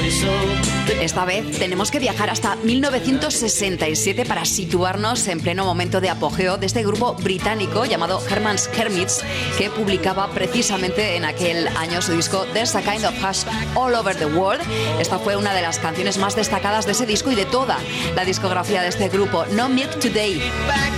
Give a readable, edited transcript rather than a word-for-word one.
Esta vez tenemos que viajar hasta 1967 para situarnos en pleno momento de apogeo de este grupo británico llamado Herman's Hermits, que publicaba precisamente en aquel año su disco There's a Kind of Hush All Over the World. Esta fue una de las canciones más destacadas de ese disco y de toda la discografía de este grupo, No Milk Today.